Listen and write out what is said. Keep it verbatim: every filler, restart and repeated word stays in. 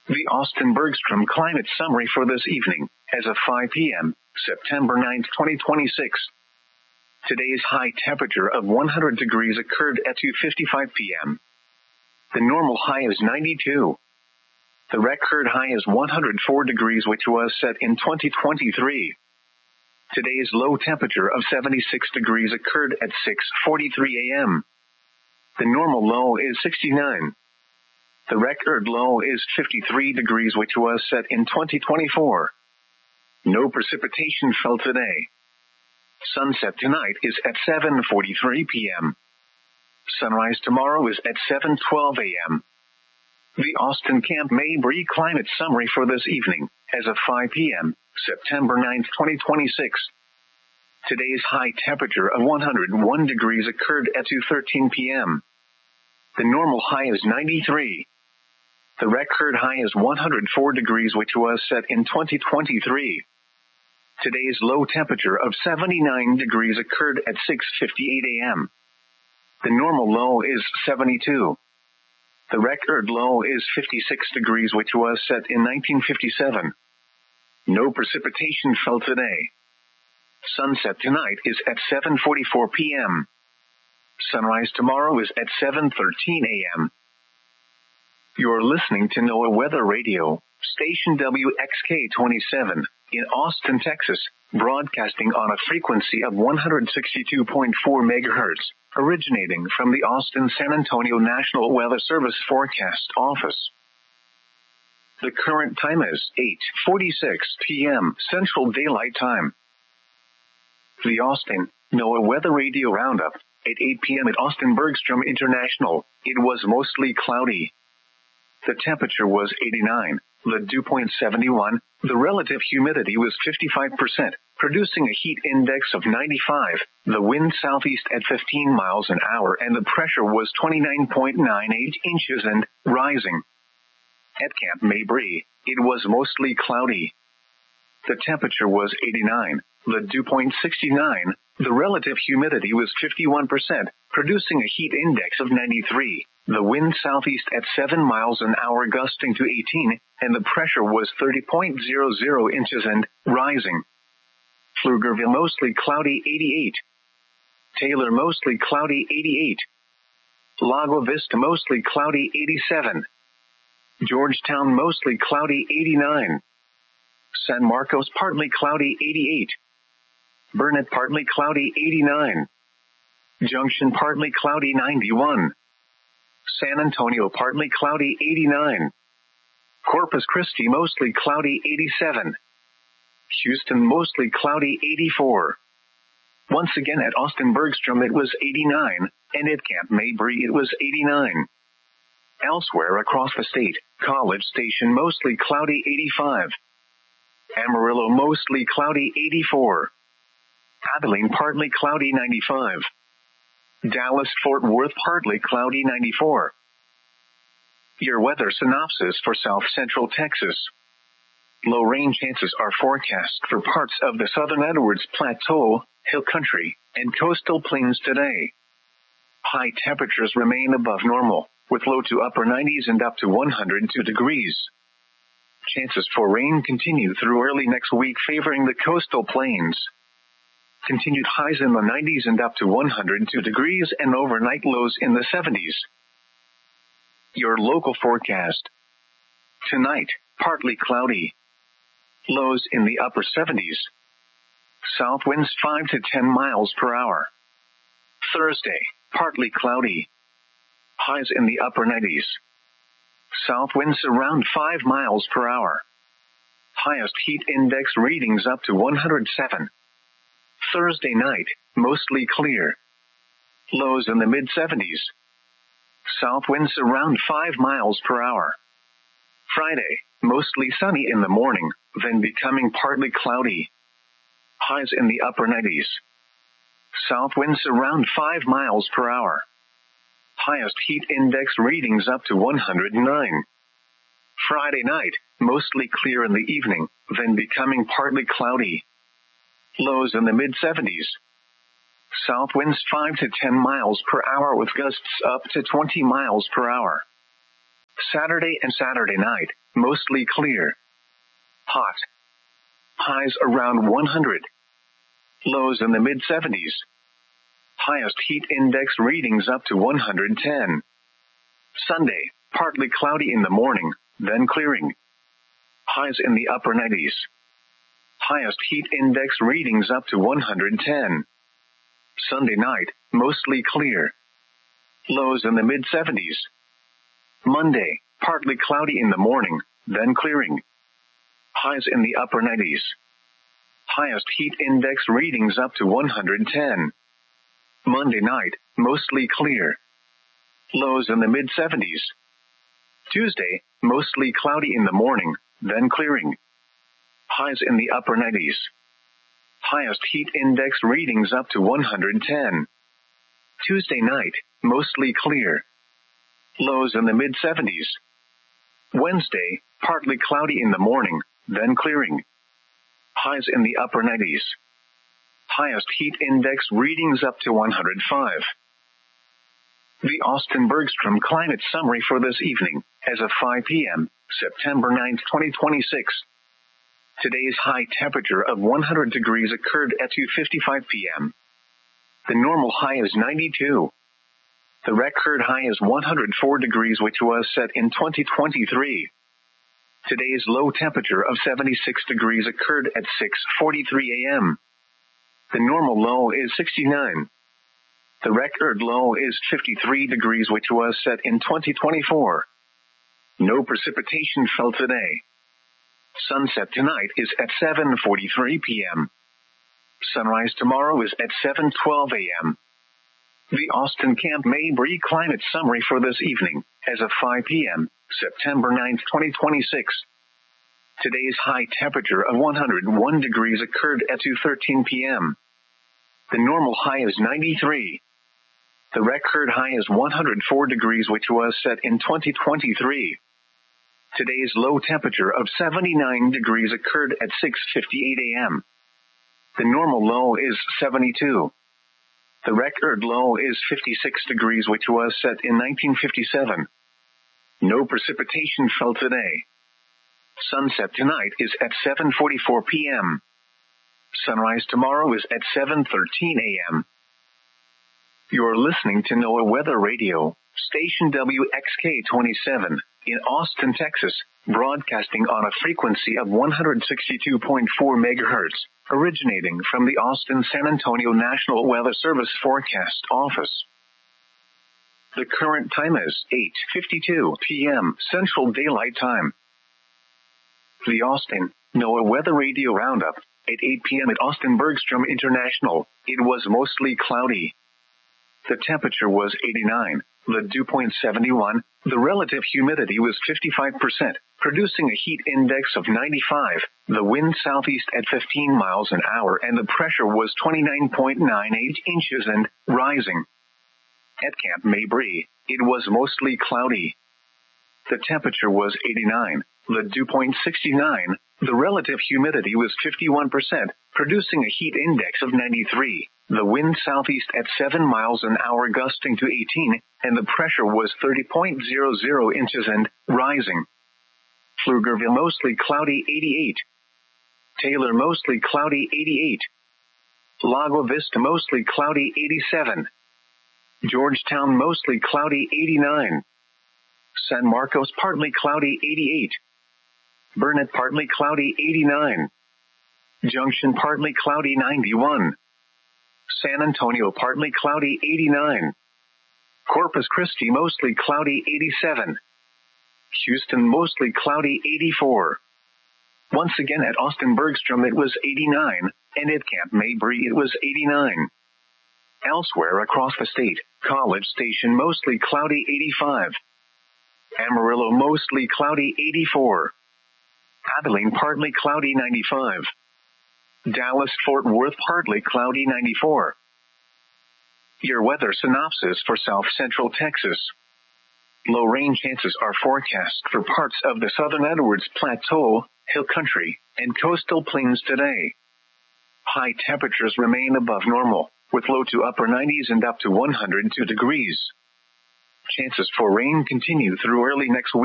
The Austin Bergstrom Climate Summary for this evening, as of five p.m., September ninth, twenty twenty-six. Today's high temperature of one hundred degrees occurred at two fifty-five p.m. The normal high is ninety-two. The record high is one hundred four degrees, which was set in twenty twenty-three. Today's low temperature of seventy-six degrees occurred at six forty-three a.m. The normal low is sixty-nine. The record low is fifty-three degrees, which was set in twenty twenty-four. No precipitation fell today. Sunset tonight is at seven forty-three p.m. Sunrise tomorrow is at seven twelve a.m. The Austin Camp Mabry Climate Summary for this evening, as of five p.m., September ninth, twenty twenty-six. Today's high temperature of one hundred one degrees occurred at two thirteen p.m. The normal high is ninety-three. The record high is one hundred four degrees, which was set in twenty twenty-three. Today's low temperature of seventy-nine degrees occurred at six fifty-eight a.m. The normal low is seventy-two. The record low is fifty-six degrees, which was set in nineteen fifty-seven. No precipitation fell today. Sunset tonight is at seven forty-four p.m. Sunrise tomorrow is at seven thirteen a.m. You're listening to NOAA Weather Radio, station W X K twenty-seven, in Austin, Texas, broadcasting on a frequency of one hundred sixty-two point four megahertz, originating from the Austin-San Antonio National Weather Service Forecast Office. The current time is eight forty-six p.m. Central Daylight Time. The Austin NOAA Weather Radio Roundup, at eight p.m. at Austin Bergstrom International. It was mostly cloudy. The temperature was eighty-nine, the dew point seventy-one, the relative humidity was fifty-five percent, producing a heat index of ninety-five, the wind southeast at fifteen miles an hour, and the pressure was twenty-nine point nine eight inches and rising. At Camp Mabry, it was mostly cloudy. The temperature was eighty-nine, the dew point sixty-nine, the relative humidity was fifty-one percent, producing a heat index of ninety-three, the wind southeast at seven miles an hour gusting to eighteen, and the pressure was thirty point zero zero inches and rising. Pflugerville mostly cloudy eighty-eight. Taylor mostly cloudy eighty-eight. Lago Vista mostly cloudy eighty-seven. Georgetown mostly cloudy eighty-nine. San Marcos partly cloudy eighty-eight. Burnett partly cloudy eighty-nine. Junction partly cloudy ninety-one. San Antonio partly cloudy eighty-nine. Corpus Christi mostly cloudy eighty-seven. Houston mostly cloudy eighty-four. Once again at Austin Bergstrom it was eighty-nine, and at Camp Mabry it was eighty-nine. Elsewhere across the state, College Station mostly cloudy eighty-five. Amarillo mostly cloudy eighty-four. Abilene partly cloudy ninety-five. Dallas-Fort Worth partly cloudy ninety-four. Your weather synopsis for South Central Texas. Low rain chances are forecast for parts of the southern Edwards Plateau, Hill Country, and coastal plains today. High temperatures remain above normal, with low to upper nineties and up to one hundred two degrees. Chances for rain continue through early next week, favoring the coastal plains. Continued highs in the nineties and up to one hundred two degrees, and overnight lows in the seventies. Your local forecast. Tonight, partly cloudy. Lows in the upper seventies. South winds five to ten miles per hour. Thursday, partly cloudy. Highs in the upper nineties. South winds around five miles per hour. Highest heat index readings up to one hundred seven. Thursday night, mostly clear. Lows in the mid seventies. South winds around five miles per hour. Friday, mostly sunny in the morning, then becoming partly cloudy. Highs in the upper nineties. South winds around five miles per hour. Highest heat index readings up to one hundred nine. Friday night, mostly clear in the evening, then becoming partly cloudy. Lows in the mid seventies. South winds five to ten miles per hour with gusts up to twenty miles per hour. Saturday and Saturday night, mostly clear. Hot. Highs around one hundred. Lows in the mid seventies. Highest heat index readings up to one hundred ten. Sunday, partly cloudy in the morning, then clearing. Highs in the upper nineties. Highest heat index readings up to one hundred ten. Sunday night, mostly clear. Lows in the mid seventies. Monday, partly cloudy in the morning, then clearing. Highs in the upper nineties. Highest heat index readings up to one hundred ten. Monday night, mostly clear. Lows in the mid seventies. Tuesday, mostly cloudy in the morning, then clearing. Highs in the upper nineties. Highest heat index readings up to one hundred ten. Tuesday night, mostly clear. Lows in the mid seventies. Wednesday, partly cloudy in the morning, then clearing. Highs in the upper nineties. Highest heat index readings up to one hundred five. The Austin Bergstrom Climate Summary for this evening, as of five p.m., September ninth, twenty twenty-six. Today's high temperature of one hundred degrees occurred at two fifty-five p.m. The normal high is ninety-two. The record high is one hundred four degrees, which was set in twenty twenty-three. Today's low temperature of seventy-six degrees occurred at six forty-three a.m. The normal low is sixty-nine. The record low is fifty-three degrees, which was set in twenty twenty-four. No precipitation fell today. Sunset tonight is at seven forty-three p.m. Sunrise tomorrow is at seven twelve a.m. The Austin Camp Mabry Climate Summary for this evening, as of five p.m., September ninth, twenty twenty-six. Today's high temperature of one hundred one degrees occurred at two thirteen p.m. The normal high is ninety-three. The record high is one hundred four degrees, which was set in twenty twenty-three. Today's low temperature of seventy-nine degrees occurred at six fifty-eight a.m. The normal low is seventy-two. The record low is fifty-six degrees, which was set in nineteen fifty-seven. No precipitation fell today. Sunset tonight is at seven forty-four p.m. Sunrise tomorrow is at seven thirteen a.m. You're listening to NOAA Weather Radio, station W X K twenty-seven, in Austin, Texas, broadcasting on a frequency of one hundred sixty-two point four megahertz, originating from the Austin-San Antonio National Weather Service Forecast Office. The current time is eight fifty-two p.m. Central Daylight Time. The Austin NOAA Weather Radio Roundup. At eight p.m. at Austin Bergstrom International, it was mostly cloudy. The temperature was eighty-nine, the dew point seventy-one, the relative humidity was fifty-five percent, producing a heat index of ninety-five, the wind southeast at fifteen miles an hour, and the pressure was twenty-nine point nine eight inches and rising. At Camp Mabry, it was mostly cloudy. The temperature was eighty-nine, the dew point sixty-nine, the relative humidity was fifty-one percent, producing a heat index of ninety-three, the wind southeast at seven miles an hour gusting to eighteen, and the pressure was thirty point zero zero inches and rising. Pflugerville mostly cloudy eighty-eight. Taylor mostly cloudy eighty-eight. Lago Vista mostly cloudy eighty-seven. Georgetown mostly cloudy eighty-nine. San Marcos partly cloudy eighty-eight. Burnett partly cloudy eighty-nine. Junction partly cloudy ninety-one. San Antonio partly cloudy eighty-nine. Corpus Christi mostly cloudy eighty-seven. Houston mostly cloudy eighty-four. Once again at Austin Bergstrom it was eighty-nine, and at Camp Mabry it was eighty-nine. Elsewhere across the state, College Station mostly cloudy eighty-five. Amarillo mostly cloudy eighty-four. Abilene partly cloudy ninety-five. Dallas-Fort Worth partly cloudy ninety-four. Your weather synopsis for South Central Texas. Low rain chances are forecast for parts of the southern Edwards Plateau, Hill Country, and coastal plains today. High temperatures remain above normal, with low to upper nineties and up to one hundred two degrees. Chances for rain continue through early next week.